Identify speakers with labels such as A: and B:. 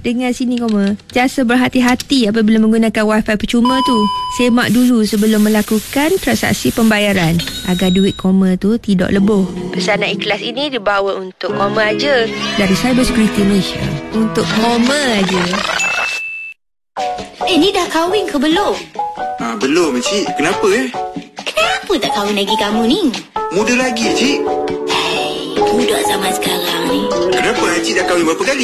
A: Dengar sini koma. Jasa berhati-hati apabila menggunakan wifi percuma tu. Semak dulu sebelum melakukan transaksi pembayaran agar duit koma tu tidak lebur. Pesanan ikhlas ini dibawa untuk koma aja dari Cyber Security Malaysia. Untuk koma aja.
B: Ni dah kahwin ke belum?
C: Belum, Cik. Kenapa
B: Kenapa tak kahwin lagi kamu ni?
C: Muda lagi, Cik.
B: Budak zaman sekarang ni.
C: Kenapa Cik dah kahwin berapa kali?